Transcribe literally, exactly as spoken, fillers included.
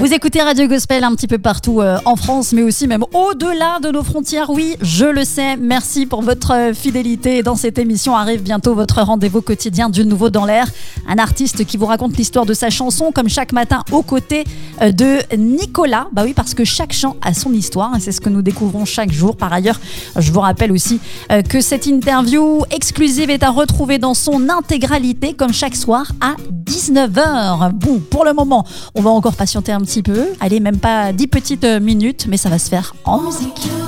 Vous écoutez Radio Gospel un petit peu partout euh, en France, mais aussi même au-delà de nos frontières. Oui, je le sais. Merci pour votre fidélité. Dans cette émission arrive bientôt votre rendez-vous quotidien du nouveau dans l'air. Un artiste qui vous raconte l'histoire de sa chanson, comme chaque matin, aux côtés euh, de Nicolas. Bah oui, parce que chaque chant a son histoire et c'est ce que nous découvrons chaque jour. Par ailleurs, je vous rappelle aussi euh, que cette interview exclusive est à retrouver dans son intégralité, comme chaque soir à dix-neuf heures. Bon, pour le moment, on va encore patienter un petit peu. Allez, même pas dix petites minutes, mais ça va se faire en musique.